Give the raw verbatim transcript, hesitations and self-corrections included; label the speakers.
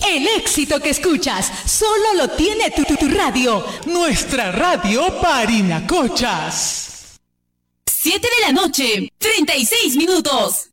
Speaker 1: El éxito que escuchas solo lo tiene tu, tu, tu radio. Nuestra radio Parinacochas.
Speaker 2: siete de la noche, treinta y seis minutos.